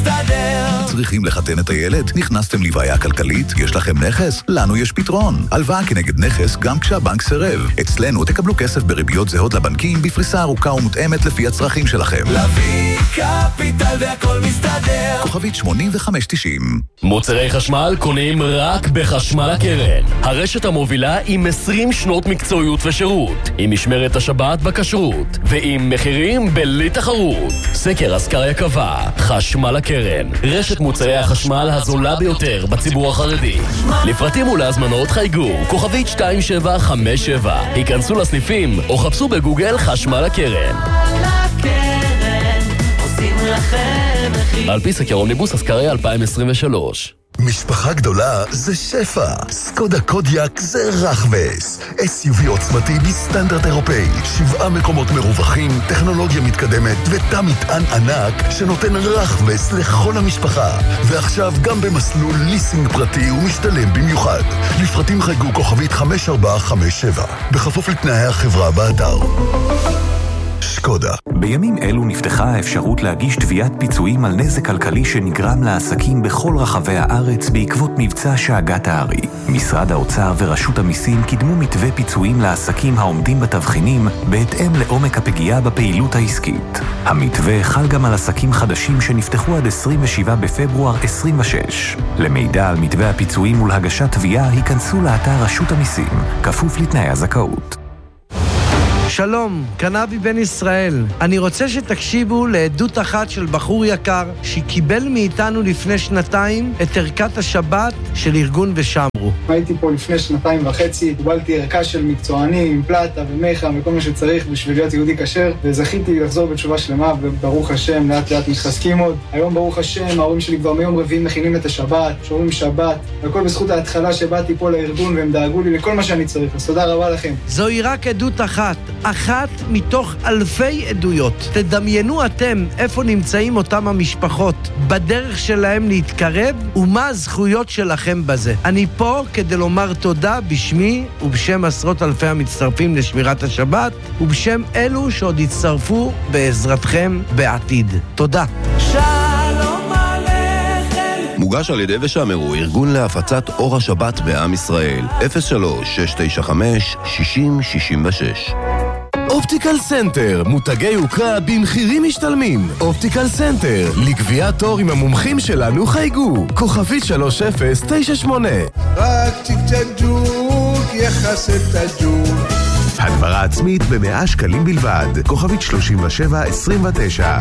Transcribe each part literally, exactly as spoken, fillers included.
מסתדר. צריכים לחתן את הילד? נכנסתם לבעיה כלכלית? יש לכם נכס? לנו יש פתרון. הלוואה כנגד נכס גם כשהבנק סירב. אצלנו תקבלו כסף בריביות זהות לבנקים בפריסה ארוכה ומותאמת לפי הצרכים שלכם. להביא קפיטל והכל מסתדר. כוכבית שמונים וחמש תשעים. מוצרי חשמל קונים רק בחשמל הקרן. הרשת המובילה עם עשרים שנות מקצועיות ושירות, עם משמרת השבת בכשרות, ועם מחירים בלי תחרות. סקר אסקריה קבע, חשמל הקרן, רשת מוצרי החשמל הזולה ביותר בציבור החרדי. לפרטים ולהזמנות חייגו, כוכבית שתיים שבע חמש שבע. היכנסו לסניפים או חפשו בגוגל חשמל הקרן. על פי סקר אומניבוס אסקריה אלפיים עשרים ושלוש. משפחה גדולה זה שפע. סקודה קודיאק זה רחבס. אס יו וי עוצמתי בסטנדרט אירופאי. שבעה מקומות מרווחים, טכנולוגיה מתקדמת ותא מטען ענק שנותן רחבס לכל המשפחה. ועכשיו גם במסלול ליסינג פרטי ומשתלם במיוחד. לפרטים חייגו כוכבית חמש ארבע חמש שבע. בכפוף לתנאי החברה באתר. שקודה. בימים אלו נפתחה האפשרות להגיש תביעת פיצויים על נזק כלכלי שנגרם לעסקים בכל רחבי הארץ בעקבות מבצע שאגת הארי. משרד האוצר ורשות המיסים קידמו מתווה פיצויים לעסקים העומדים בתבחינים בהתאם לעומק הפגיעה בפעילות העסקית. המתווה חל גם על עסקים חדשים שנפתחו עד עשרים ושבעה בפברואר עשרים ושש. למידע על מתווה הפיצויים ולהגשת תביעה היכנסו לאתר רשות המיסים, כפוף לתנאי הזכאות. שלום, קנבי בן ישראל. אני רוצה שתקשיבו לעדות אחת של בחור יקר שקיבל מאיתנו לפני שנתיים את ערכת השבת של ארגון ושמרו. הייתי פה לפני שנתיים וחצי, קיבלתי ערכה של מקצוענים, פלטה ומיכה וכל מה שצריך בשביל להיות יהודי כשר, וזכיתי לחזור בתשובה שלמה, וברוך השם, לאט לאט מתחזקים עוד. היום ברוך השם, ההורים שלי כבר מיום רביעי מכינים את השבת, שומרים שבת, והכל בזכות ההתחלה שבאתי פה לארגון והם דאגו לי לכל מה שאני צריך. אז תודה רבה לכם. זוהי רק עדות אחת. אחת מתוך אלפי עדויות. תדמיינו אתם איפה נמצאים אותם המשפחות בדרך שלהם להתקרב ומה הזכויות שלכם בזה. אני פה כדי לומר תודה בשמי ובשם עשרות אלפי המצטרפים לשמירת השבת ובשם אלו שעוד יצטרפו בעזרתכם בעתיד. תודה. שלום עליכם. מוגש על ידי ושמרו, ארגון להפצת אור השבת בעם ישראל. אפס שלוש שש תשע חמש שישים שישים ושש. אופטיקל סנטר, מותגי יוקרה במחירים משתלמים. אופטיקל סנטר, לקביעת תור עם המומחים שלנו חייגו. כוכבית שלוש אפס תשע שמונה. רק תקצ'ג'וק יחס את הג'וק. הגברה עצמית ב-מאה שקלים בלבד. כוכבית שלושים ושבע עשרים ותשע.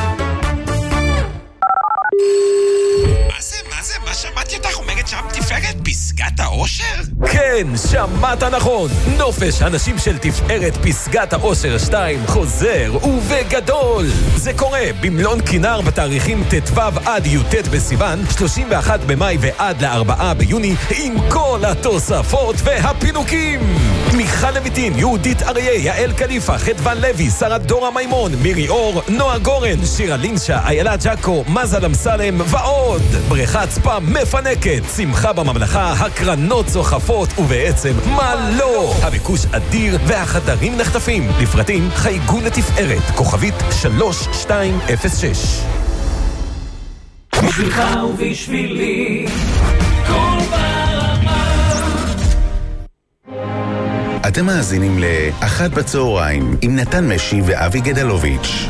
מה זה? מה זה? מה שמעתי אותך אומרת שם תפארת פסגת האושר? כן, שמעת נכון. נופש הנשים של תפארת פסגת האושר שתיים חוזר ובגדול. זה קורה במלון כינר בתאריכים ט"ו עד י"ט בסיוון, שלושים ואחד במאי ועד לארבעה ביוני, עם כל התוספות והפינוקים. מיכל לויטין, יהודית אריה, יעל קליפה, חדוון לוי, שרה דורה מימון, מירי אור, נועה גורן, שירה לינשה, איילה ג'קו, מזל אמסלם ועוד. בריכת ספה מפנקת, שמחה בממלכה, הקרנות צוחפות ובעצם מה לא. הביקוש אדיר והחדרים נחטפים. לפרטים חייגו לתפארת, כוכבית שלוש שתיים אפס שש. בשבילך ובשבילי כל ברמה. אתם מאזינים לאחת בצהריים עם נתן משי ואבי גדלוביץ'.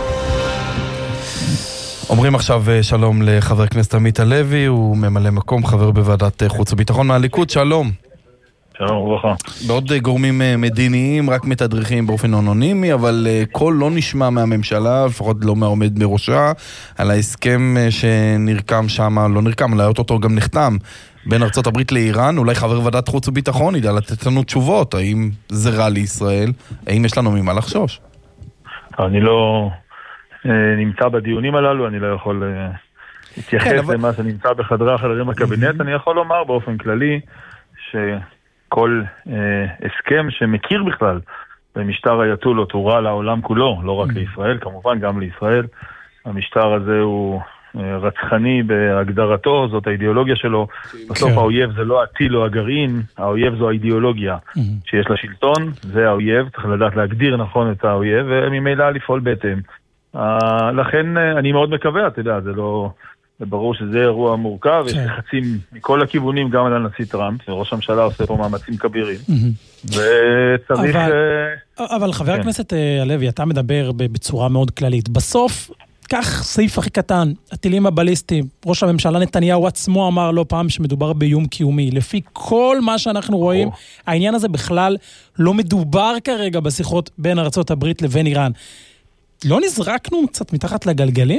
אומרים עכשיו שלום לחבר הכנסת עמית הלוי, הוא ממלא מקום חבר בוועדת חוץ וביטחון מהליכוד. שלום. שלום וברכה. בעוד גורמים מדיניים רק מתדריכים באופן אנונימי, אבל קול לא נשמע מהממשלה, לפחות לא מהעומד בראשה, על ההסכם שנרקם שם, לא נרקם, אלא אותו גם נחתם בין ארצות הברית לאיראן. אולי חבר ועדת חוץ וביטחון ידע לתת לנו תשובות, האם זה רע לישראל, האם יש לנו ממה לחשוש? אני לא נמצא בדיונים הללו, אני לא יכול להתייחס למה שנמצא בחדרי החדרים הקבינט. אני יכול לומר באופן כללי שכל הסכם שמכיר בכלל במשטר האייתולות הוא רע לעולם כולו, לא רק לישראל, כמובן גם לישראל. המשטר הזה הוא רצחני בהגדרתו, זאת האידיאולוגיה שלו. בסוף האויב זה לא הטיל או הגרעין, האויב זו האידיאולוגיה שיש לה שלטון, זה האויב, צריך לדעת להגדיר נכון את האויב וממילא לפעול בהתאם. לכן אני מאוד מקווה, אתה יודע, זה לא וברור שזה אירוע מורכב, יש לחצים מכל הכיוונים גם על הנשיא טראמפ, וראש הממשלה עושה פה מאמצים כבירים, וצריך... אבל חבר הכנסת הלוי, אתה מדבר בצורה מאוד כללית. בסוף, כך סעיף הכי קטן, הטילים הבליסטיים, ראש הממשלה נתניהו עצמו אמר לא פעם שמדובר באיום קיומי. לפי כל מה שאנחנו רואים, העניין הזה בכלל לא מדובר כרגע בשיחות בין ארצות הברית לבין איראן. לא נזרקנו קצת מתחת לגלגלים?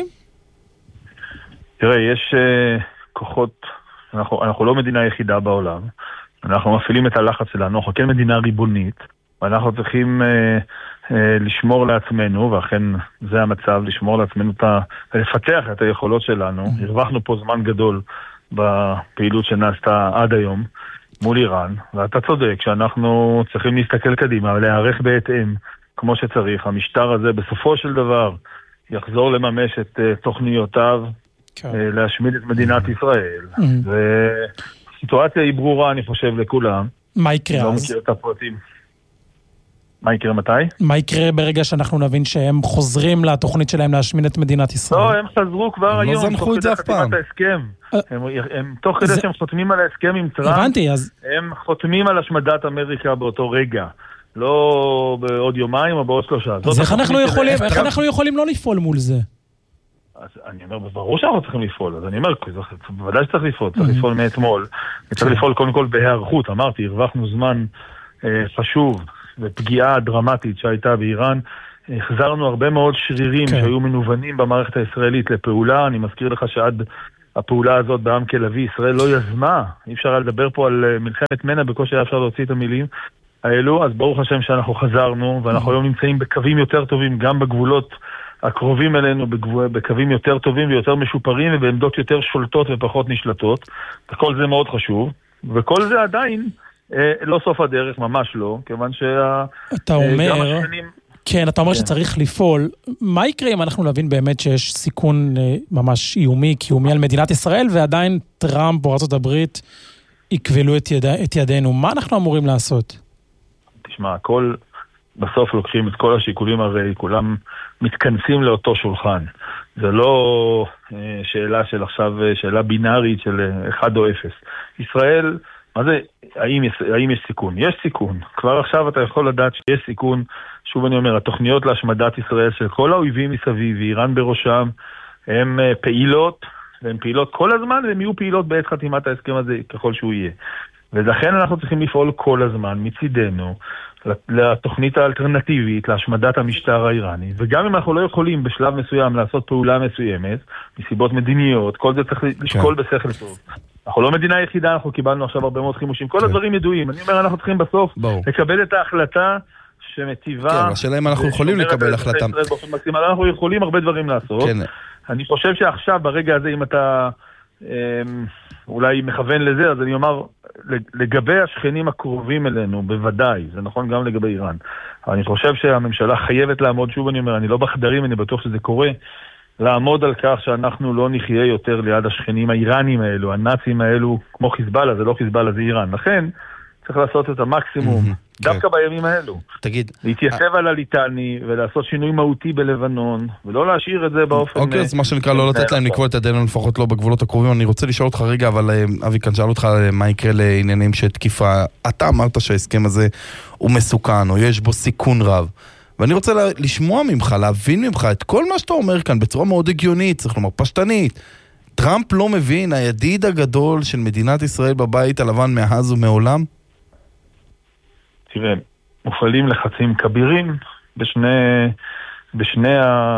תראה, יש uh, כוחות, אנחנו, אנחנו לא מדינה יחידה בעולם, אנחנו מפעילים את הלחץ שלנו, אנחנו כן מדינה ריבונית, ואנחנו צריכים uh, uh, לשמור לעצמנו, ואכן זה המצב, לשמור לעצמנו, את ה, לפתח את היכולות שלנו. הרווחנו פה זמן גדול בפעילות שנעשתה עד היום מול איראן, ואתה צודק שאנחנו צריכים להסתכל קדימה ולהערך בהתאם כמו שצריך. המשטר הזה בסופו של דבר יחזור לממש את uh, תוכניותיו, להשמיד את מדינת ישראל. והסיטואציה היא ברורה, אני חושב, לכולם. מה יקרה אז? לא מכיר את הפרטים. מה יקרה מתי? מה יקרה ברגע שאנחנו נבין שהם חוזרים לתוכנית שלהם להשמיד את מדינת ישראל? לא, הם חזרו כבר היום. לא זנחו את זה אף פעם. תוך כדי שהם חותמים על ההסכם עם טראמפ, הבנתי, אז... הם חותמים על השמדת אמריקה באותו רגע. לא בעוד יומיים או בעוד שלושה. אז איך אנחנו יכולים לא לפעול מול זה? אז אני אומר, ברור שאנחנו צריכים לפעול, אז אני אומר, בוודאי שצריך לפעול, צריך לפעול מאתמול, צריך לפעול קודם כל בהיערכות, אמרתי, הרווחנו זמן חשוב ופגיעה דרמטית שהייתה באיראן, החזרנו הרבה מאוד שרירים שהיו מנוונים במערכת הישראלית לפעולה, אני מזכיר לך שעד הפעולה הזאת בעם כלבי, ישראל לא יזמה, אי אפשר היה לדבר פה על מלחמת מנע, בקושי היה אפשר להוציא את המילים האלו, אז ברוך השם שאנחנו חזרנו, ואנחנו היום נמצאים בקווים יותר טובים, גם בגבולות הקרובים אלינו בקווים יותר טובים ויותר משופרים ובעמדות יותר שולטות ופחות נשלטות, וכל זה מאוד חשוב, וכל זה עדיין אה, לא סוף הדרך, ממש לא, כיוון שה... אתה אומר, אה, השנים... כן, אתה אומר כן. שצריך לפעול, מה יקרה אם אנחנו נבין באמת שיש סיכון אה, ממש איומי, קיומי על מדינת ישראל, ועדיין טראמפ או ארצות הברית יקבלו את, יד... את ידינו, מה אנחנו אמורים לעשות? תשמע, הכל... בסוף לוקחים את כל השיקולים, הרי כולם מתכנסים לאותו שולחן. זה לא אה, שאלה של עכשיו, שאלה בינארית של אחד או אפס. ישראל, מה זה, האם יש, האם יש סיכון? יש סיכון. כבר עכשיו אתה יכול לדעת שיש סיכון. שוב אני אומר, התוכניות להשמדת ישראל של כל האויבים מסביב, ואיראן בראשם, הן אה, פעילות, והן פעילות כל הזמן, והן יהיו פעילות בעת חתימת ההסכם הזה ככל שהוא יהיה. ולכן אנחנו צריכים לפעול כל הזמן מצידנו, לתוכנית האלטרנטיבית, להשמדת המשטר האיראני, וגם אם אנחנו לא יכולים בשלב מסוים לעשות פעולה מסוימת, מסיבות מדיניות, כל זה צריך לשקול בשכל טוב. אנחנו לא מדינה יחידה, אנחנו קיבלנו עכשיו הרבה מאוד חימושים, כל הדברים ידועים. אני אומר, אנחנו צריכים בסוף לקבל את ההחלטה שמטיבה... כן, השאלה אם אנחנו יכולים לקבל החלטה. אנחנו יכולים הרבה דברים לעשות. אני חושב שעכשיו, ברגע הזה, אם אתה אולי מכוון לזה, אז אני אומר, לגבי השכנים הקרובים אלינו, בוודאי, זה נכון גם לגבי איראן. אבל אני חושב שהממשלה חייבת לעמוד, שוב אני אומר, אני לא בחדרים, אני בטוח שזה קורה, לעמוד על כך שאנחנו לא נחיה יותר ליד השכנים האיראנים האלו, הנאצים האלו, כמו חיזבאללה, זה לא חיזבאללה, זה איראן. לכן, צריך לעשות את המקסימום, דווקא בימים האלו. תגיד. להתייצב על הליטני ולעשות שינוי מהותי בלבנון, ולא להשאיר את זה באופן... אוקיי, אז מה שנקרא, לא לתת להם לקרוא את ידינו, לפחות לא בגבולות הקרובים. אני רוצה לשאול אותך רגע, אבל אבי כאן שאל אותך מה יקרה לעניינים של תקיפה. אתה אמרת שההסכם הזה הוא מסוכן, או יש בו סיכון רב. ואני רוצה לשמוע ממך, להבין ממך את כל מה שאתה אומר כאן בצורה מאוד הגיונית, צריך לומר פשטנית. טראמפ לא מבין, הידיד הגדול של מדינת ישראל בבית הלבן מאז ומעולם? תראה, מופעלים לחצים כבירים בשני, בשני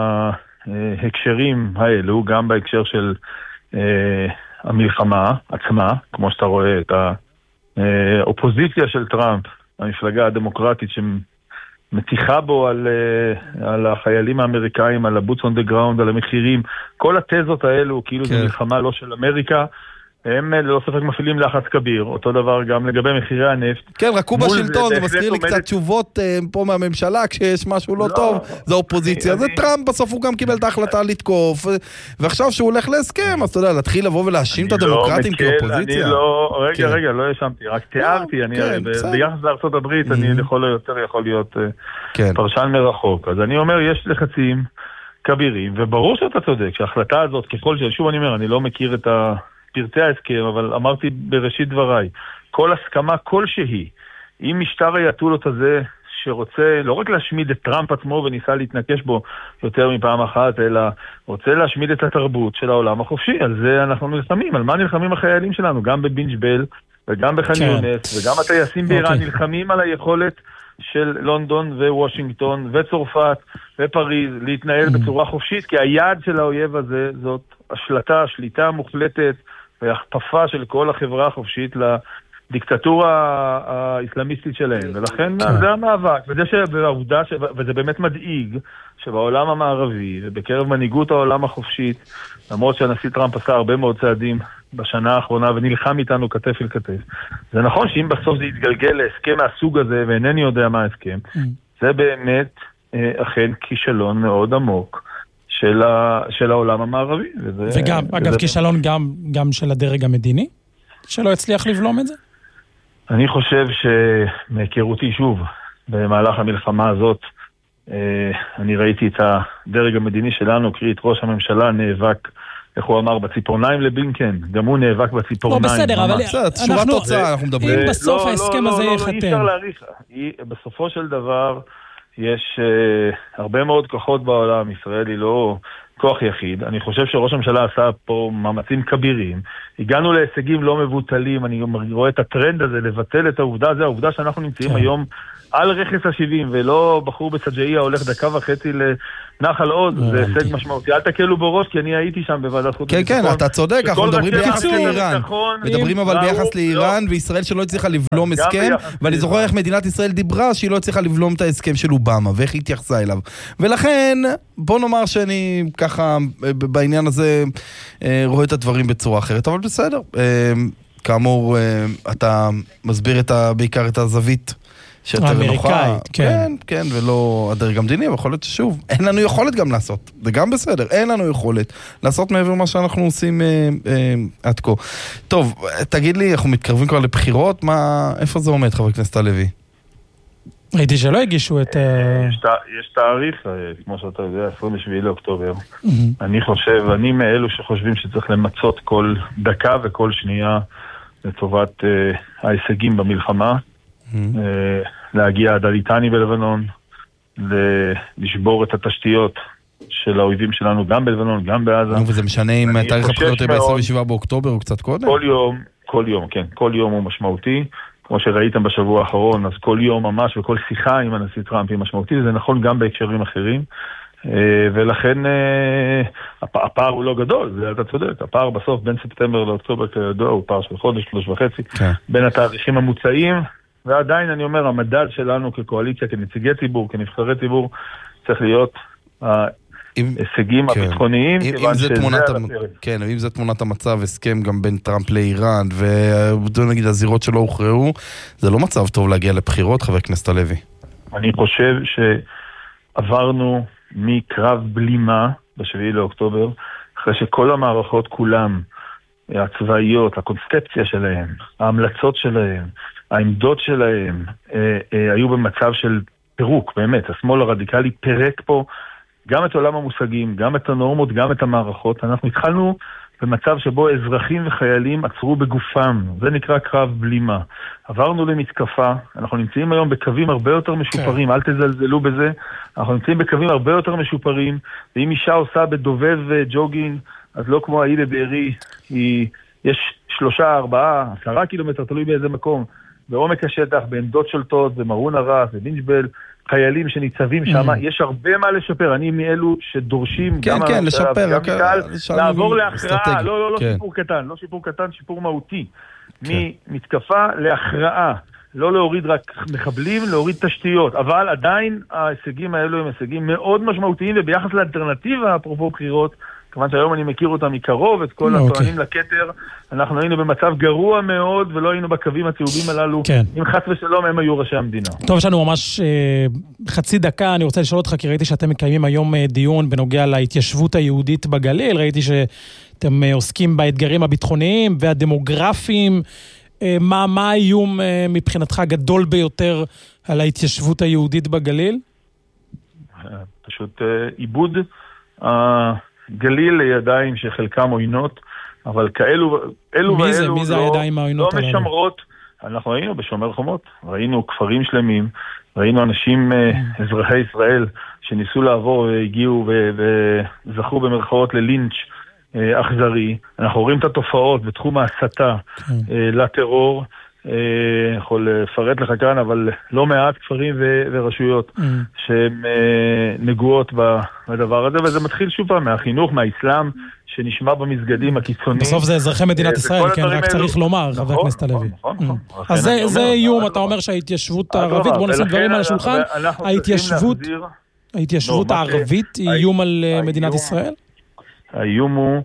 ההקשרים האלו, גם בהקשר של אה, המלחמה עצמה, כמו שאתה רואה את האופוזיציה של טראמפ, המפלגה הדמוקרטית שמתיחה בו על, על החיילים האמריקאים, על ה-boots on the ground, על המחירים, כל התזות האלו, כאילו כן. זו מלחמה לא של אמריקה, הם ללא ספק מפעילים לחץ כביר, אותו דבר גם לגבי מחירי הנפט. כן, רק הוא בשלטון, זה מזכיר לי קצת תשובות פה מהממשלה, כשיש משהו לא טוב, זה אופוזיציה. זה טראמפ, בסוף הוא גם קיבל את ההחלטה לתקוף, ועכשיו שהוא הולך להסכם, אז אתה יודע, להתחיל לבוא ולהאשים את הדמוקרטים כאופוזיציה. אני לא, רגע, רגע, לא ישמתי, רק תיארתי, ביחס לארצות הברית, אני לכל היותר יכול להיות פרשן מרחוק. אז אני אומר, יש לחצים, כבירים, וברור שאתה צודק, שההחלטה הזאת, ככל ששוב אני אומר, אני לא מכיר את פרטי ההסכם, אבל אמרתי בראשית דבריי, כל הסכמה כלשהי, עם משטר האייתולות הזה, שרוצה לא רק להשמיד את טראמפ עצמו וניסה להתנקש בו יותר מפעם אחת, אלא רוצה להשמיד את התרבות של העולם החופשי. על זה אנחנו נלחמים. על מה נלחמים החיילים שלנו? גם בבינג'בל וגם בח'אן יונס, וגם הטייסים באיראן נלחמים על היכולת של לונדון ווושינגטון וצרפת ופריז להתנהל בצורה חופשית, כי היעד של האויב הזה זאת השלטה, שליטה מוחלטת והכפפה של כל החברה החופשית לדיקטטורה האסלאמיסטית שלהם. ולכן זה המאבק, וזה שהעובדה, וזה באמת מדאיג, שבעולם המערבי ובקרב מנהיגות העולם החופשית, למרות שהנשיא טראמפ עשה הרבה מאוד צעדים בשנה האחרונה ונלחם איתנו כתף אל כתף. זה נכון שאם בסוף זה יתגלגל להסכם מהסוג הזה, ואינני יודע מה ההסכם, זה באמת אכן כישלון מאוד עמוק של, ה, של העולם המערבי. וזה, וגם, וזה אגב, זה... כישלון גם, גם של הדרג המדיני, שלא הצליח לבלום את זה? אני חושב שמהיכרותי שוב, במהלך המלחמה הזאת, אני ראיתי את הדרג המדיני שלנו, קריא את ראש הממשלה, נאבק, איך הוא אמר, בציפורניים לבלינקן, גם הוא נאבק בציפורניים. לא, בסדר, אבל תשובה תוצאה, אנחנו מדברים. אם בסוף ההסכם הזה ייחתם. אי אפשר להעריך. בסופו של דבר, יש הרבה מאוד כוחות בעולם, ישראל היא לא כוח יחיד. אני חושב שראש הממשלה עשה פה מאמצים כבירים. הגענו להישגים לא מבוטלים, אני רואה את הטרנד הזה, לבטל את העובדה הזה, העובדה שאנחנו נמצאים היום על רכס ה-שבעים, ולא בחור בסג'איה הולך דקה וחצי לנחל עוז, זה הישג משמעותי. אל תקלו בראש, כי אני הייתי שם בוועדת חוץ וביטחון. כן, כן, אתה צודק, אנחנו מדברים ביחס לאיראן. מדברים אבל ביחס לאיראן, וישראל שלא הצליחה לבלום הסכם, ואני זוכר איך מדינת ישראל דיברה שהיא לא הצליחה לבלום את ההסכם של אובמה, ואיך היא התייחסה אליו. ולכן, בוא נאמר שאני ככה, בעניין הזה, רואה את הדברים בצורה אחרת, אבל בסדר. כאמור, אתה מסביר בעיקר את הזווית האמריקאית, כן, כן, ולא הדרג המדיני, אבל יכול להיות ששוב, אין לנו יכולת גם לעשות, זה גם בסדר, אין לנו יכולת לעשות מעבר מה שאנחנו עושים אה, אה, עד כה. טוב, תגיד לי, אנחנו מתקרבים כבר לבחירות, מה, איפה זה עומד, חבר הכנסת הלוי? ראיתי שלא הגישו את... יש תאריך, כמו שאתה יודע, עשרים ושבעה לאוקטובר. אני חושב, אני מאלו שחושבים שצריך למצות כל דקה וכל שנייה לטובת ההישגים במלחמה. להגיע עד הליטני בלבנון, לשבור את התשתיות של האויבים שלנו גם בלבנון, גם בעזה. וזה משנה אם תאריך הבחירות ב-עשרים ושבעה באוקטובר או קצת קודם? כל יום, כל יום, כן, כל יום הוא משמעותי. כמו שראיתם בשבוע האחרון, אז כל יום ממש וכל שיחה עם הנשיא טראמפ היא משמעותית, וזה נכון גם בהקשרים אחרים. ולכן הפער הוא לא גדול, זה אתה צודק, הפער בסוף בין ספטמבר לאוקטובר כידוע הוא פער של חודש, שלוש וחצי, בין התאריכים המוצאים, ועדיין אני אומר, המדד שלנו כקואליציה, כנציגי ציבור, כנבחרי ציבור, צריך להיות ההישגים הביטחוניים, כיוון שזה על הפרק. כן, אם זה תמונת המצב, הסכם גם בין טראמפ לאיראן, ובואו נגיד, הזירות שלא הוכרעו, זה לא מצב טוב להגיע לבחירות, חבר הכנסת הלוי. אני חושב שעברנו מקרב בלימה בשביעי לאוקטובר, אחרי שכל המערכות כולם, הצבאיות, הקונספציה שלהם, ההמלצות שלהם, העמדות שלהם, אה, אה, היו במצב של פירוק, באמת. השמאל הרדיקלי פירק פה גם את עולם המושגים, גם את הנורמות, גם את המערכות. אנחנו התחלנו במצב שבו אזרחים וחיילים עצרו בגופם. זה נקרא קרב בלימה. עברנו למתקפה, אנחנו נמצאים היום בקווים הרבה יותר משופרים, אל תזלזלו בזה. אנחנו נמצאים בקווים הרבה יותר משופרים, ואם אישה עושה בדובב ג'וגינג, אז לא כמו ההיא בבארי, היא... יש שלושה, ארבעה, עשרה קילומטר, תלוי באיזה מקום, בעומק השטח, בעמדות שולטות, במרון הרס, בבינג'בל, חיילים שניצבים שם, יש הרבה מה לשפר. אני מאלו שדורשים כן, גם כן, לשפר, גם מקהל, לעבור להכרעה, לא, לא, לא כן. שיפור קטן, לא שיפור קטן, שיפור מהותי. כן. ממתקפה להכרעה, לא להוריד רק מחבלים, להוריד תשתיות, אבל עדיין ההישגים האלו הם הישגים מאוד משמעותיים, וביחס לאלטרנטיבה, אפרופו בחירות, כמובן שהיום אני מכיר אותם מקרוב, את כל אוקיי. הטוענים לכתר, אנחנו היינו במצב גרוע מאוד, ולא היינו בקווים הצהובים הללו, כן. אם חס ושלום הם היו ראשי המדינה. טוב, יש לנו ממש אה, חצי דקה, אני רוצה לשאול אותך, כי ראיתי שאתם מקיימים היום אה, דיון בנוגע להתיישבות היהודית בגליל, ראיתי שאתם אה, עוסקים באתגרים הביטחוניים והדמוגרפיים, אה, מה, מה האיום אה, מבחינתך גדול ביותר על ההתיישבות היהודית בגליל? פשוט אה, עיבוד הגליל לידיים שחלקם עוינות, אבל כאלו, אלו מי ואלו זה? מי זה לא, הידיים העוינות לא משמרות. אנחנו ראינו בשומר חומות, ראינו כפרים שלמים, ראינו אנשים, mm. אזרחי ישראל, שניסו לעבור והגיעו וזכו במרכאות ללינץ' אכזרי. אנחנו רואים את התופעות בתחום ההסתה mm. לטרור, יכול לפרט לך כאן, אבל לא מעט כפרים ו- ורשויות mm. שהן נגועות בדבר הזה, וזה מתחיל שוב פעם מהחינוך, מהאסלאם, שנשמע במסגדים הקיצוניים. בסוף זה אזרחי מדינת ישראל, כן, רק צריך לומר, חבר הכנסת הלוי. אז זה איום, אתה אומר שההתיישבות הערבית, בוא נשים דברים על השולחן, ההתיישבות הערבית היא איום על מדינת ישראל? האיום הוא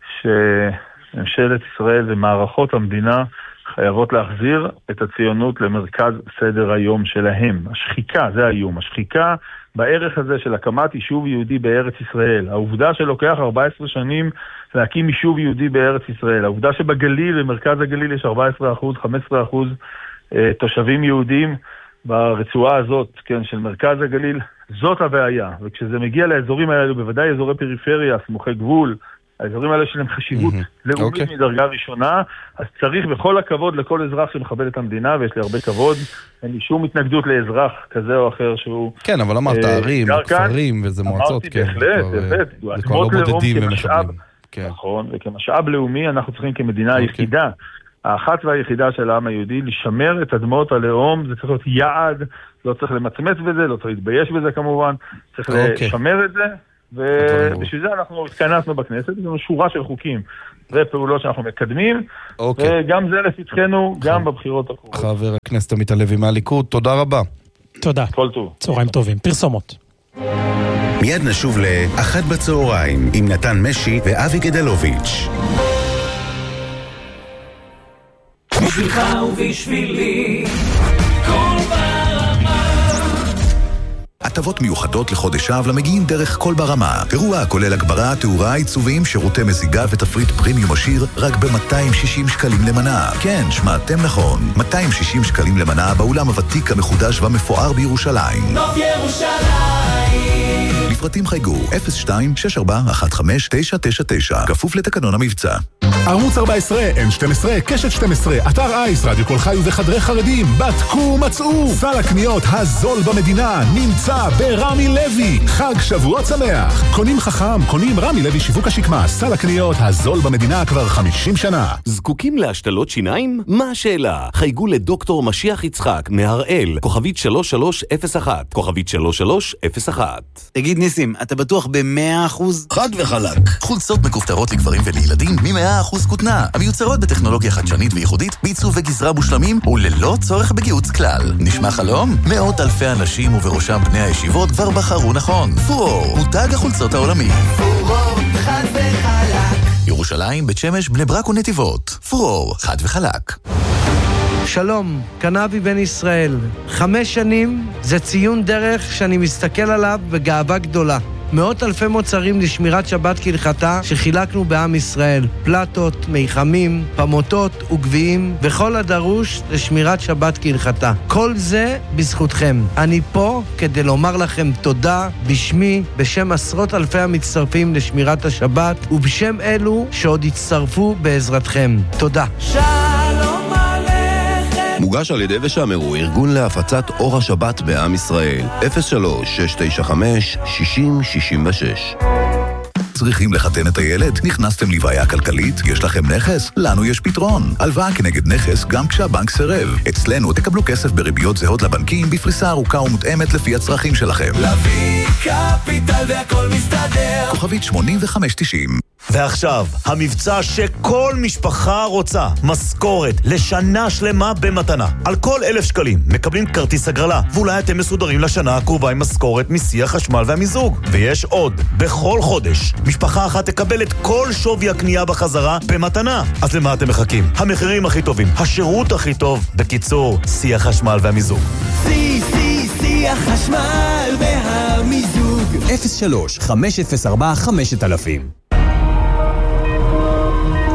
שממשלת ישראל ומערכות המדינה חייבות להחזיר את הציונות למרכז סדר היום שלהם. השחיקה, זה האיום. השחיקה בערך הזה של הקמת יישוב יהודי בארץ ישראל. העובדה שלוקח ארבע עשרה שנים להקים יישוב יהודי בארץ ישראל. העובדה שבגליל, במרכז הגליל, יש ארבעה עשר אחוז, חמישה עשר אחוז אה, תושבים יהודים ברצועה הזאת, כן, של מרכז הגליל. זאת הבעיה. וכשזה מגיע לאזורים האלו, בוודאי אזורי פריפריה, סמוכי גבול, האזורים האלה שלהם חשיבות mm-hmm. לאומית okay. מדרגה ראשונה, אז צריך בכל הכבוד לכל אזרח שמכבד את המדינה, ויש לי הרבה כבוד, אין לי שום התנגדות לאזרח כזה או אחר שהוא... כן, אבל אמרת ערים, כפרים, וזה מועצות, כן. אמרתי בהחלט, בהחלט. זה כבר לא בודדים ומחבלים. נכון, וכמשאב לאומי אנחנו צריכים כמדינה היחידה, האחת והיחידה של העם היהודי, לשמר את אדמות הלאום, זה צריך להיות יעד, לא צריך למצמץ בזה, לא צריך להתבייש בזה כמובן, צריך לשמר את זה, ובשביל זה אנחנו התכנסנו בכנסת, יש לנו שורה של חוקים ופעולות שאנחנו מקדמים, וגם זה לפתחנו, גם בבחירות הקרובות. חבר הכנסת עמית הלוי מהליכוד, תודה רבה. תודה. כל טוב. צהריים טובים. פרסומות. מיד נשוב לאחת בצהריים עם נתן משי ואבי גדלוביץ'. בשבילך ובשבילי כל ברמה. הטבות מיוחדות לחודש אב למגיעים דרך כל ברמה. אירוע כולל הגברה, תאורה, עיצובים, שירותי מזיגה ותפריט פרימיום עשיר רק ב-מאתיים ושישים שקלים למנה. כן, שמעתם נכון. מאתיים ושישים שקלים למנה באולם הוותיק המחודש והמפואר בירושלים. נוף ירושלים. לפרטים חייגו אפס שתיים שש ארבע אחת חמש תשע תשע תשע. כפוף לתקנון המבצע. ערוץ ארבע עשרה, אן שתים עשרה, קשת שתים עשרה, אתר אייס, רדיו כל חי וחדרי חרדים, בדקו מצאו. סל הקניות הזול במדינה נמצא ברמי לוי. חג שבועות שמח. קונים חכם, קונים רמי לוי שיווק השקמה. סל הקניות הזול במדינה כבר חמישים שנה. זקוקים להשתלות שיניים? מה השאלה? חייגו לדוקטור משיח יצחק מהראל, כוכבית שלוש שלוש אפס אחת, כוכבית שלוש שלוש אפס אחת. תגיד ניסים, אתה בטוח ב-מאה אחוז? חד וחלק. חולצות מכופתרות לגברים ולילדים מ-מאה אחוז כותנה, המיוצרות בטכנולוגיה חדשנית וייחודית, בעיצוב וגזרה מושלמים וללא צורך בגיהוץ כלל. נשמע חלום? מאות אלפי אנשים ובראשם בני הישיבות כבר בחרו נכון. פורור, מותג החולצות העולמי. פורור, חד וחלק. ירושלים, בית שמש, בני ברק ונתיבות. פורור, חד וחלק. שלום, קנאבי בן ישראל. חמש שנים זה ציון דרך שאני מסתכל עליו בגאווה גדולה. מאות אלפי מוצרים לשמירת שבת כהלכתה שחילקנו בעם ישראל. פלטות, מיחמים, פמוטות וגביעים וכל הדרוש לשמירת שבת כהלכתה. כל זה בזכותכם. אני פה כדי לומר לכם תודה בשמי, בשם עשרות אלפי המצטרפים לשמירת השבת ובשם אלו שעוד יצטרפו בעזרתכם. תודה. שלום עליכם. מוגש על ידי ושמרו, ארגון להפצת אור השבת בעם ישראל. אפס שלוש שש תשע חמש שישים שישים ושש. צריכים לחתן את הילד? נכנסתם לבעיה כלכלית? יש לכם נכס? לנו יש פתרון. הלוואה כנגד נכס גם כשהבנק סירב. אצלנו תקבלו כסף בריביות זהות לבנקים בפריסה ארוכה ומותאמת לפי הצרכים שלכם. להביא קפיטל והכל מסתדר. כוכבית שמונים וחמש תשעים. ועכשיו, המבצע שכל משפחה רוצה, משכורת לשנה שלמה במתנה. על כל אלף שקלים מקבלים כרטיס הגרלה, ואולי אתם מסודרים לשנה הקרובה עם משכורת מסי החשמל והמיזוג. ויש עוד, בכל חודש, משפחה אחת תקבל את כל שווי הקנייה בחזרה במתנה. אז למה אתם מחכים? המחירים הכי טובים, השירות הכי טוב, בקיצור, סי החשמל והמיזוג. סי, סי, סי החשמל והמיזוג. אפס שלוש חמש אפס ארבע חמשת אלפים.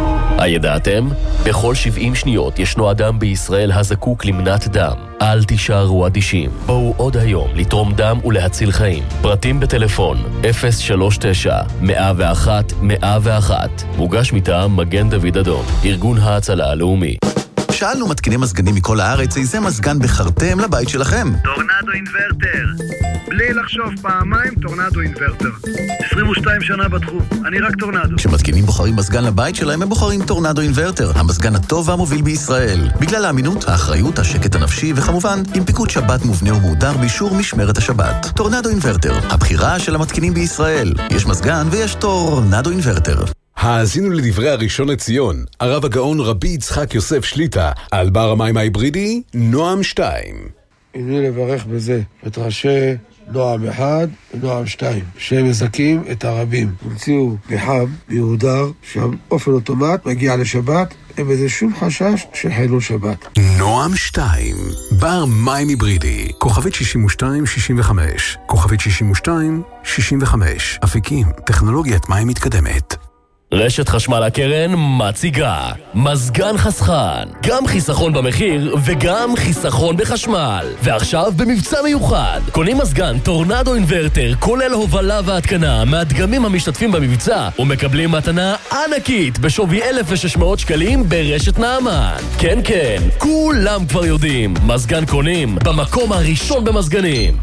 הידעתם? בכל שבעים שניות ישנו אדם בישראל הזקוק למנת דם. אל תישארו אדישים. בואו עוד היום לתרום דם ולהציל חיים. פרטים בטלפון אפס שלוש תשע מאה ואחת מאה ואחת. מוגש מטעם מגן דוד אדום, ארגון ההצלה הלאומי. שאלנו מתקיני מזגנים מכל הארץ איזה מזגן בחרתם לבית שלכם. טורנדו אינברטר. בלי לחשוב פעמיים, טורנדו אינברטר. עשרים ושתיים שנה בתחום, אני רק טורנדו. כשמתקינים בוחרים מזגן לבית שלהם, הם בוחרים טורנדו אינברטר, המזגן הטוב והמוביל בישראל. בגלל האמינות, האחריות, השקט הנפשי, וכמובן, עם פיקוד שבת מובנה ומהודר באישור משמרת השבת. טורנדו אינברטר, הבחירה של המתקינים בישראל. יש מזגן ויש טורנדו אינברטר. האזינו לדברי הראשון לציון, הרב הגאון רבי יצחק יוסף שליטה, על בר המים ההיברידי, נועם שתיים. הנה לברך בזה את ראשי נועם אחד ונועם שתיים, שהם מזכים את הרבים. המציאו פחם מיהודר, שהאופן אוטומט מגיע לשבת, אין בזה שום חשש שחילול שבת. נועם שתיים, בר מים היברידי, כוכבית שישים ושתיים שישים וחמש, כוכבית שישים ושתיים שישים וחמש, אפיקים, טכנולוגיית מים מתקדמת. רשת חשמל הקרן מציגה מזגן חסכן, גם חיסכון במחיר וגם חיסכון בחשמל. ועכשיו במבצע מיוחד, קונים מזגן טורנדו אינברטר כולל הובלה והתקנה מהדגמים המשתתפים במבצע ומקבלים מתנה ענקית בשווי אלף ושש מאות שקלים ברשת נעמן. כן כן, כולם כבר יודעים, מזגן קונים במקום הראשון במזגנים.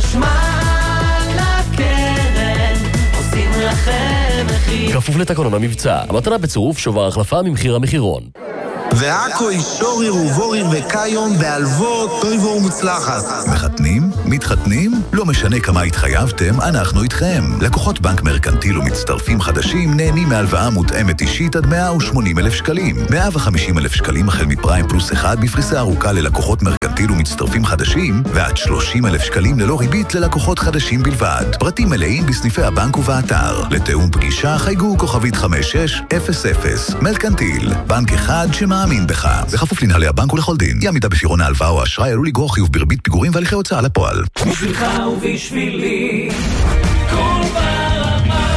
חשמל הקרן עושים לכם מחיר. כפוף לתקנון המבצע, המתנה בצירוף שובר החלפה ממחיר המחירון. ועכו אישוריר ובוריר וקיום בהלוות טויבו ומוצלחת. מחתנים? מתחתנים? לא משנה כמה התחייבתם, אנחנו איתכם. לקוחות בנק מרקנטיל ומצטרפים חדשים נהנים מהלוואה מותאמת אישית עד מאה ושמונים אלף שקלים. מאה וחמישים אלף שקלים החל מפריים פלוס אחד בפריסה ארוכה ללקוחות מרקנטיל ומצטרפים חדשים, ועד שלושים אלף שקלים ללא ריבית ללקוחות חדשים בלבד. פרטים מלאים בסניפי הבנק ובאתר. לתאום פגישה חייגו כוכבית חמש שש אפס אפס. מרקנטיל, בנק אחד שמה מאמין בך. בכפוף לנהלי הבנק ולכל דין. אי עמידה בפירעון ההלוואה או האשראי עלול לגרור חיוב בריבית פיגורים והליכי הוצאה לפועל. בשבילך ובשבילי כל ברמה.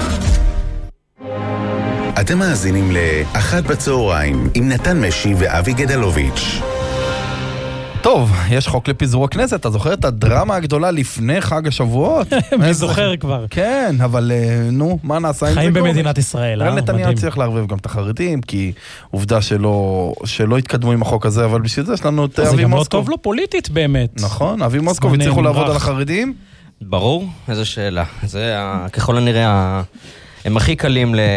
אתם מאזינים לאחת בצהריים עם נתן משי ואבי גדלוביץ'. טוב, יש חוק לפיזור הכנסת, אתה זוכר את הדרמה הגדולה לפני חג השבועות? אני זוכר כבר. כן, אבל נו, מה נעשה עם זה? חיים במדינת ישראל, אה? נתניהו צריך לערבב גם את החרדים, כי עובדה שלא התקדמו עם החוק הזה, אבל בשביל זה יש לנו את אבי מוסקוב. זה גם לא טוב לו פוליטית באמת. נכון, אבי מוסקוב הצליחו לעבוד על החרדים? ברור, איזו שאלה. זה ככל הנראה, הם הכי קלים ל...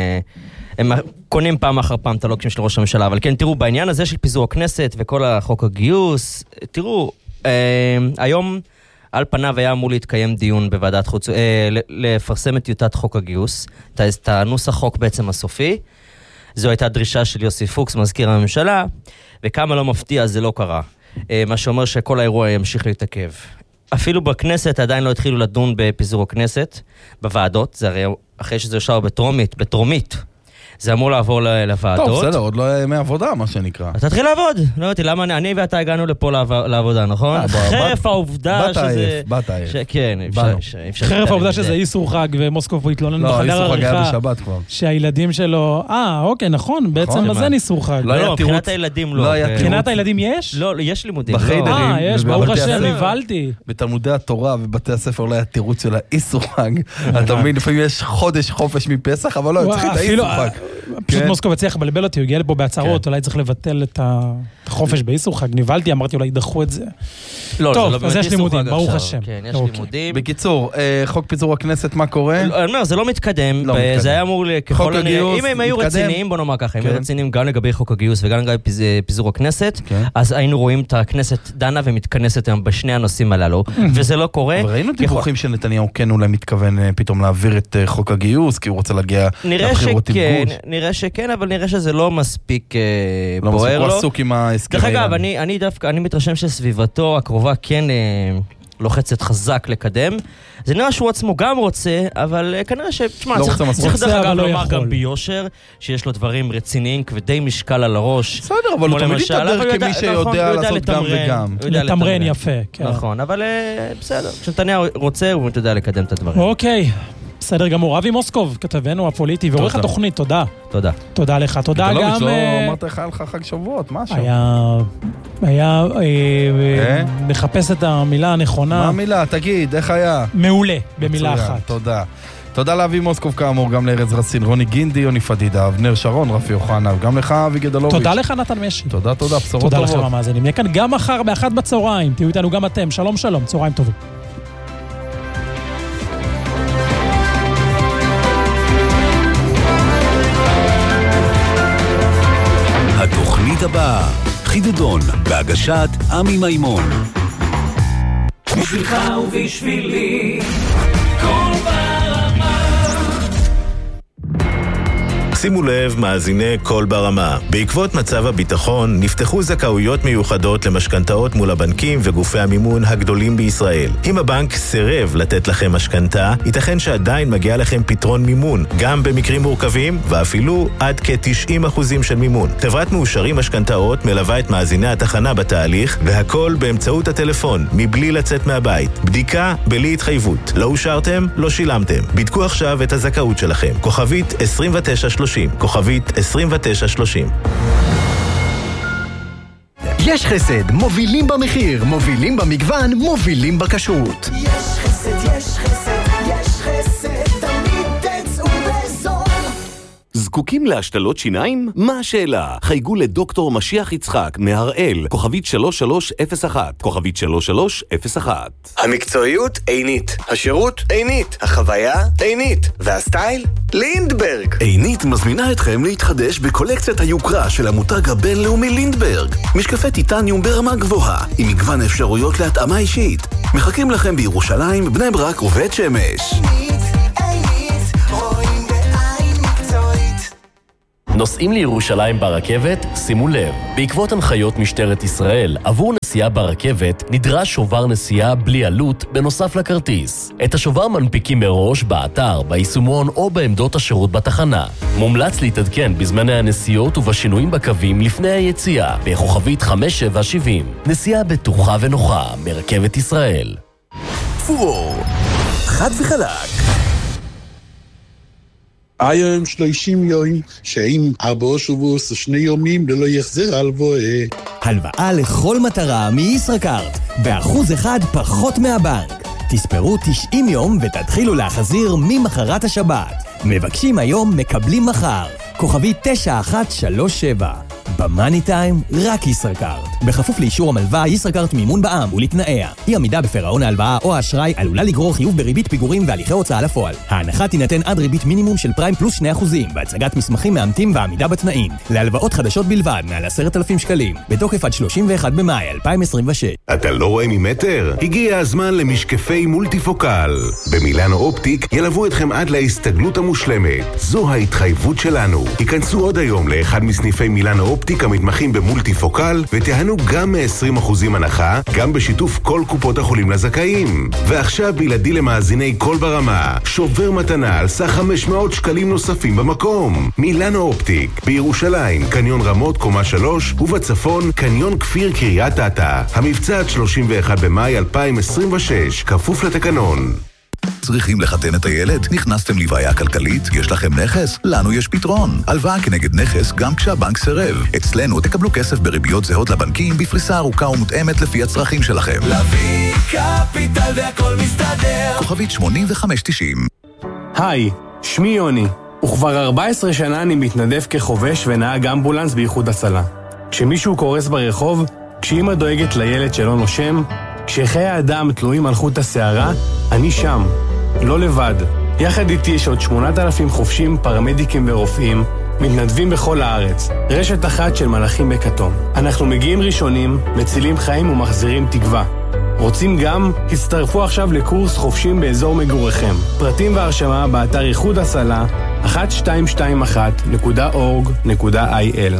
הם קונים פעם אחר פעם את הלוקשים של ראש הממשלה, אבל כן, תראו, בעניין הזה של פיזור הכנסת וכל החוק הגיוס, תראו, אה, היום על פניו היה אמור להתקיים דיון בוועדת חוץ, אה, לפרסם את טיוטת חוק הגיוס, את הנוסח חוק בעצם הסופי, זו הייתה דרישה של יוסי פוקס, מזכיר הממשלה, וכמה לא מפתיע זה לא קרה, אה, מה שאומר שכל האירוע ימשיך להתעכב. אפילו בכנסת עדיין לא התחילו לדון בפיזור הכנסת, בוועדות, זה הרי אחרי שזה יושב בטרומית, בטרומית, זה אמור לעבור לוועדות. טוב, בסדר, עוד לא היה ימי עבודה, מה שנקרא. אז תתחיל לעבוד. לא יודעתי, למה אני ואתה הגענו לפה לעבודה, נכון? חרף העובדה שזה... בת העייף. כן, אפשר... חרף העובדה שזה איסור חג, ומוסקוב פה התלונן בחדר עריכה. לא, איסור חג היה בשבת כבר. שהילדים שלו... אה, אוקיי, נכון, בעצם אז אין איסור חג. לא, מבחינת הילדים לא. מבחינת הילדים יש? לא, יש לימודים. אה, יש, ברוך השם, נבלתי. בתלמודי התורה ובתי הספר לא היה תירוץ של האיסור חג. אתה מבין, לפעמים יש חודש חופש מפסח, אבל לא, צריך את האיסור חג. פשוט מוסקוב הצליח לבלבל אותי, הוא הגיע לפה בהצהרות, אולי צריך לבטל את החופש באיסור חג, נבלתי, אמרתי אולי ידחו את זה. טוב, אז יש לימודים, ברוך השם. כן, יש לימודים. בקיצור, חוק פיזור הכנסת, מה קורה? אני אומר, זה לא מתקדם, זה היה אמור ככל הנראה, אם הם היו רציניים, בוא נאמר ככה, אם היו רציניים גם לגבי חוק הגיוס וגם לגבי פיזור הכנסת, אז היינו רואים את הכנסת דנה ומתכנסת היום בשני הנושאים הללו, וזה לא קורה. וראינו דיווחים של נתניהו כן אולי מתכוון פתאום להעביר את חוק הגיוס, כי הוא רוצה להגיע לבחירות ארגון. נראה שכן, אבל נראה שזה לא מספיק בוער לו. לא מספיק, הוא עסוק עם ההסכם. דרך אגב, אני דווקא, אני מתרשם שסביבתו הקרובה כן לוחצת חזק לקדם. זה נראה שהוא עצמו גם רוצה, אבל כנראה ש... תשמע, צריך דרך אגב לומר גם ביושר, שיש לו דברים רציניים, כבדי משקל על הראש. בסדר, אבל הוא תמיד יתדר כמי שיודע לעשות גם וגם. לתמרן יפה, כן. נכון, אבל בסדר, כשנתניהו רוצה, הוא יודע לקדם את הדברים. אוקיי. בסדר גמור. אבי מוסקוב, כתבנו הפוליטי, ועורך התוכנית, תודה. תודה. תודה לך, תודה גם... לא אמרת לך לך חג שבועות, משהו. היה... היה... מחפש את המילה הנכונה. מה המילה? תגיד, איך היה? מעולה, במילה אחת. תודה. תודה לאבי מוסקוב כאמור, גם לארז רסין, רוני גינדי, יוני פדידה, אבנר שרון, רפי יוחנה, וגם לך אבי גדלוביץ'. תודה לך נתן משי. תודה, תודה, בשורות טובות. תודה לכם המאזינים. נהיה כאן גם מחר באחת בצהריים. תהיו איתנו גם אתם. שלום שלום, צהריים טובים. התוכנית הבאה, חידדון, בהגשת עמי מימון. בשבילך ובשבילי כל ברמה. שימו לב, מאזיני כל ברמה. בעקבות מצב הביטחון נפתחו זכאויות מיוחדות למשכנתאות מול הבנקים וגופי המימון הגדולים בישראל. אם הבנק סירב לתת לכם משכנתה, ייתכן שעדיין מגיע לכם פתרון מימון, גם במקרים מורכבים ואפילו עד כ-תשעים אחוזים של מימון. חברת מאושרים משכנתאות מלווה את מאזיני התחנה בתהליך, והכל באמצעות הטלפון, מבלי לצאת מהבית. בדיקה בלי התחייבות. לא אושרתם? לא שילמתם. בדקו עכשיו את הזכאות שלכם. כוכבית עשרים ותשע שלושים. כוכבית עשרים ותשע שלושים. יש חסד, מובילים במחיר, מובילים במגוון, מובילים בכשרות. יש חסד, יש חסד, יש חסד, תמיד תצאו בזול. זקוקים להשתלות שיניים? מה השאלה? חייגו לדוקטור משיח יצחק מהראל, כוכבית שלוש שלוש אפס אחת, כוכבית שלוש שלוש אפס אחת. המקצועיות עינית, השירות עינית, החוויה עינית, והסטייל לינדברג. עינית מזמינה אתכם להתחדש בקולקציית היוקרה של המותג הבינלאומי לינדברג. משקפי טיטניום ברמה גבוהה, עם מגוון אפשרויות להתאמה אישית. מחכים לכם בירושלים, בני ברק ובית שמש. נוסעים לירושלים ברכבת? שימו לב, בעקבות הנחיות משטרת ישראל, עבור נסיעה ברכבת נדרש שובר נסיעה בלי עלות בנוסף לכרטיס. את השובר מנפיקים מראש באתר, ביישומון או בעמדות השירות בתחנה. מומלץ להתעדכן בזמני הנסיעות ובשינויים בקווים לפני היציאה, בכוכבית חמש שבע שבעים. נסיעה בטוחה ונוחה מרכבת ישראל. פור, חד וחלק. היום שלושים יום, שאם ארבעה שבועות שני יומים ללא יחזר הלוואה. הלוואה לכל מטרה מישראכרט, באחוז אחד פחות מהבנק. תספרו תשעים יום ותתחילו להחזיר ממחרת השבת. מבקשים היום, מקבלים מחר. כוכבי תשע אחת שלוש שבע. במאני טיים, רק ישראכרט. בכפוף לאישור המלווה, ישראכרט מימון בע"מ ולתנאיה. אי עמידה בפירעון ההלוואה או האשראי עלולה לגרור חיוב בריבית פיגורים והליכי הוצאה לפועל. ההנחה תינתן עד ריבית מינימום של פריים פלוס שני אחוזים, בהצגת מסמכים מאמתים ועמידה בתנאים. להלוואות חדשות בלבד, מעל עשרת אלפים שקלים. בתוקף עד שלושים ואחד במאי אלפיים עשרים ושש. אתה לא רואה ממטר? הגיע הזמן למשקפי מולטיפוקל. במילאנו אופטיק ילוו אתכם עד להסתגלות המושלמת. זו ההתחייבות שלנו. היכנסו עוד היום לאחד מסניפי מילאנו אופטיק המתמחים במולטיפוקל ותיהנו גם מ-עשרים אחוזים הנחה, גם בשיתוף כל קופות החולים לזכאים. ועכשיו בלעדי למאזיני כל ברמה, שובר מתנה על סך חמש מאות שקלים נוספים במקום. מילאנו אופטיק, בירושלים, קניון רמות קומה שלוש, ובצפון, קניון כפיר קריית אתא. המבצע עד שלושים ואחד במאי אלפיים עשרים ושש, כפוף לתקנון. צריכים לחתן את הילד? נכנסתם לבעיה כלכלית? יש לכם נכס? לנו יש פתרון. הלוואה כנגד נכס גם כשהבנק סירב. אצלנו תקבלו כסף בריביות זהות לבנקים בפריסה ארוכה ומותאמת לפי הצרכים שלכם. להביא קפיטל והכל מסתדר. כוכבית שמונים וחמש תשעים. היי, שמי יוני, וכבר ארבע עשרה שנה אני מתנדב כחובש ונהג אמבולנס באיחוד הצלה. כשמישהו קורס ברחוב, כשאמא דואגת לילד שלא נושם, כשחיי האדם תלויים על חוט השערה, אני שם, לא לבד. יחד איתי יש עוד שמונת אלפים חובשים, פרמדיקים ורופאים, מתנדבים בכל הארץ. רשת אחת של מלאכים בכתום. אנחנו מגיעים ראשונים, מצילים חיים ומחזירים תקווה. רוצים גם? הצטרפו עכשיו לקורס חובשים באזור מגוריכם. פרטים והרשמה באתר איחוד הצלה אחת שתיים שתיים אחת נקודה אורג נקודה איי אל.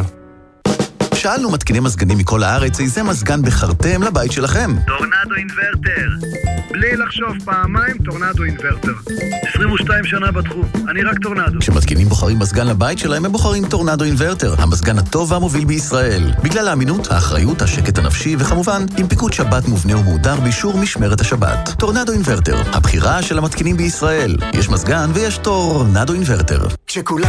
שאלנו מתקיני מזגנים מכל הארץ איזה מזגן בחרתם לבית שלכם. טורנדו אינברטר. בלי לחשוב פעמיים, טורנדו אינברטר. עשרים ושתיים שנה בתחום, אני רק טורנדו. כשמתקינים בוחרים מזגן לבית שלהם, הם בוחרים טורנדו אינברטר, המזגן הטוב והמוביל בישראל. בגלל האמינות, האחריות, השקט הנפשי, וכמובן, עם פיקוד שבת מובנה ומהודר באישור משמרת השבת. טורנדו אינברטר, הבחירה של המתקינים בישראל. יש מזגן ויש טורנדו אינברטר. כשכולם